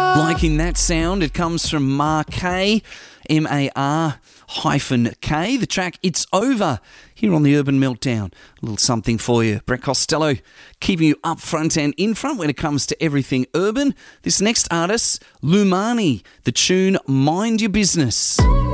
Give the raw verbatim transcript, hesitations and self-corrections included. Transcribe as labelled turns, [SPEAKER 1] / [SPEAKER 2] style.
[SPEAKER 1] Liking that sound, it comes from Mar-K, M A R hyphen K. The track It's Over here on the Urban Meltdown. A little something for you. Brett Costello keeping you up front and in front when it comes to everything urban. This next artist, Lumani, the tune Mind Your Business.